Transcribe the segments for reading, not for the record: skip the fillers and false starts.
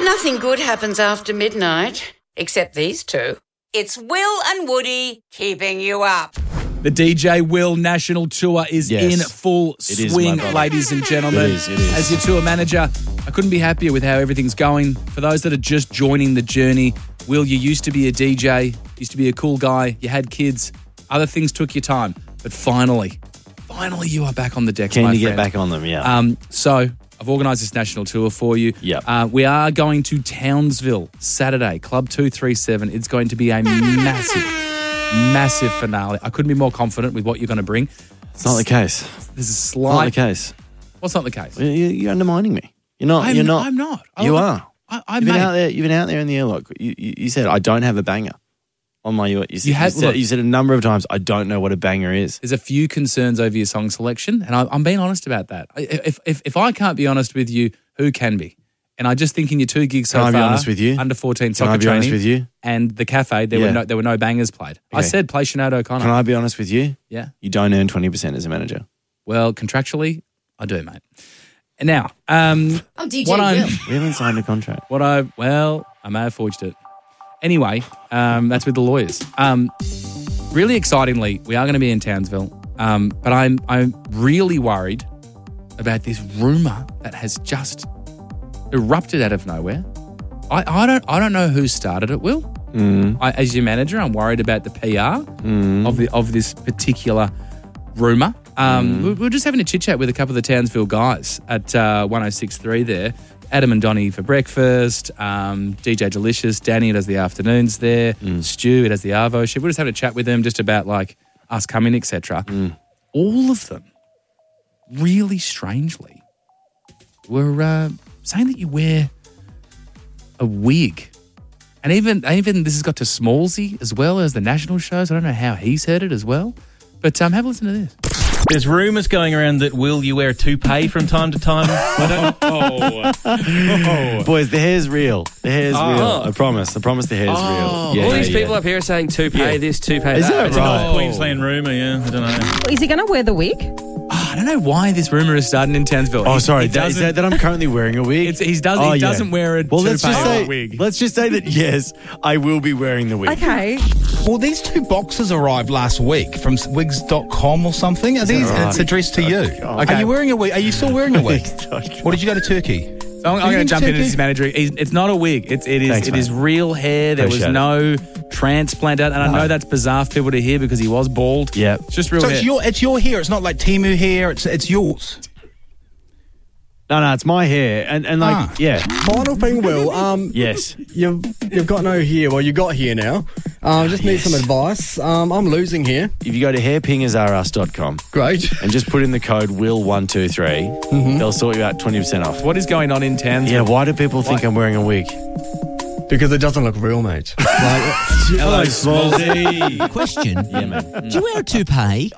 Nothing good happens after midnight, except these two. It's Will and Woody keeping you up. The DJ Will National Tour is in full swing, ladies and gentlemen. It is. As your tour manager, I couldn't be happier with how everything's going. For those that are just joining the journey, Will, you used to be a DJ, used to be a cool guy, you had kids, other things took your time, but finally you are back on the decks, Keen my to friend. get back on them, yeah. So I've organised this national tour for you. Yep. We are going to Townsville Saturday, Club 237. It's going to be a massive finale. I couldn't be more confident with what you're going to bring. It's not the case. There's a It's slight... not the case. What's not the case? You're undermining me. You're not. I'm not. You are. You've You've been out there in the airlock. You said, I don't have a banger on my... You said a number of times, I don't know what a banger is. There's a few concerns over your song selection, and I'm being honest about that. If I can't be honest with you, who can be? And I just think in your 2 gigs so far... Can I be honest with you? Under 14 Can soccer I be training honest with you? And the cafe, there were no bangers played. I said play Sinead O'Connor. Can I be honest with you? Yeah. You don't earn 20% as a manager. Well, contractually, I do, mate. And now... DJ Will. We haven't signed a contract. I may have forged it. Anyway, that's with the lawyers. Really excitingly, we are going to be in Townsville, but I'm really worried about this rumour that has just erupted out of nowhere. I don't know who started it, Will. As your manager, I'm worried about the PR of this particular rumour. We were just having a chit-chat with a couple of the Townsville guys at 106.3 there. Adam and Donnie for breakfast, DJ Delicious, Danny does the afternoons there, Stu, he does the Arvo shift. We're just having a chat with them just about like us coming, etc. All of them, really strangely, were saying that you wear a wig. And even this has got to Smallsy as well as the national shows. I don't know how he's heard it as well. But have a listen to this. There's rumours going around that, Will, you wear a toupee from time to time. Boys, the hair's real. The hair's real. I promise the hair's real. All these people up here are saying toupee this, toupee that. Is that It's right? an old Queensland rumour, yeah. I don't know. Is he going to wear the wig? I don't know why this rumour is starting in Townsville. Oh, sorry. He doesn't- Is that I'm currently wearing a wig? He doesn't wear a toupee or a wig. Let's just say that, yes, I will be wearing the wig. Okay. Well, these 2 boxes arrived last week from wigs.com or something. Are these? right? It's addressed to you. Okay. Are you wearing a wig? Are you still wearing a wig? Or did you go to Turkey? So I'm going to jump into this manager. It's not a wig. It is real hair. There was Appreciate no transplant out. And I know that's bizarre for people to hear because he was bald. Yeah. It's just real So hair. it's your hair. It's not like Temu hair. It's yours. No, it's my hair. And like, yeah. Final thing, Will. Yes. You've got no hair. Well, you got hair now. Just need some advice. I'm losing here. If you go to hairpingersrus.com Great. and just put in the code WILL123, they'll sort you out 20% off. What is going on in Townsville? Yeah, why do people think I'm wearing a wig? Because it doesn't look real, mate. Hello, Smallsy. Question. Yeah, man. Do you wear a toupee?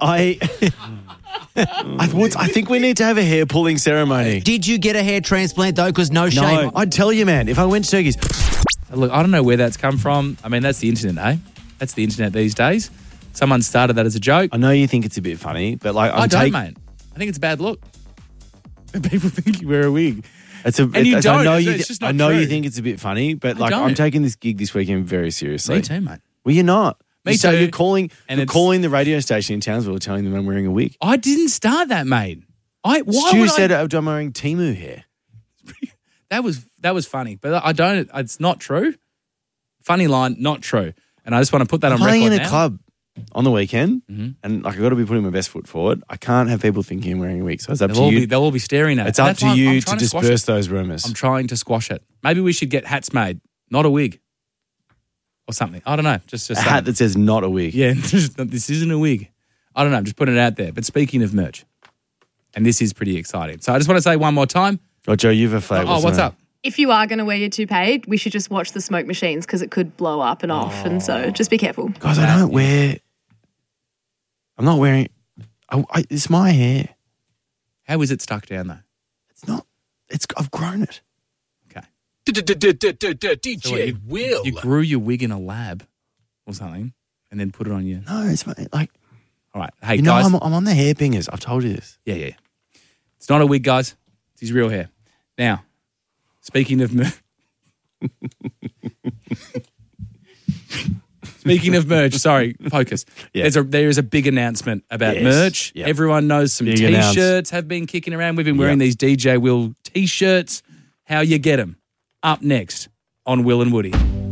I think we need to have a hair pulling ceremony. Did you get a hair transplant, though? Because no shame. No, I'd tell you, man, if I went to Turkey's... Look, I don't know where that's come from. I mean, that's the internet, eh? That's the internet these days. Someone started that as a joke. I know you think it's a bit funny, but like... I don't, mate. I think it's a bad look. People think you wear a wig. You don't. I know, It's just not I know true. you think it's a bit funny, but I like don't. I'm taking this gig this weekend very seriously. Me too, mate. Well, you're not. Me So too. you're calling And the radio station in Townsville telling them I'm wearing a wig. I didn't start that, mate. Why Stu would said I'm wearing Temu hair. That was funny, but I don't. It's not true. Funny line, not true. And I just want to put that on Playing record in a now. club on the weekend, and like I've got to be putting my best foot forward. I can't have people thinking I'm wearing a wig, so it's up to you. They'll all be staring at it. It's up That's to why you I'm to trying squash disperse it. those rumours. I'm trying to squash it. Maybe we should get hats made, not a wig, or something. I don't know. Just A hat that says not a wig. yeah. This isn't a wig. I don't know. I'm just putting it out there. But speaking of merch, and this is pretty exciting. So I just want to say one more time. Oh, Joe, you've a flavour. Oh, what's up? If you are going to wear your toupee, we should just watch the smoke machines because it could blow up and off. And so just be careful. Guys, I don't wear. I'm not wearing. It's my hair. How is it stuck down though? It's not. I've grown it. Okay. DJ Will. You grew your wig in a lab or something, and then put it on you. No, it's like. All right. Hey, You know, guys. I'm on the hairpingers. I've told you this. Yeah. It's not a wig, guys. It's his real hair. Now, speaking of Speaking of merch, sorry, focus. Yeah. There is a big announcement about merch. Yep. Everyone knows some Big T-shirts have been kicking around. We've been wearing these DJ Will T-shirts. How you get them? Up next on Will and Woody.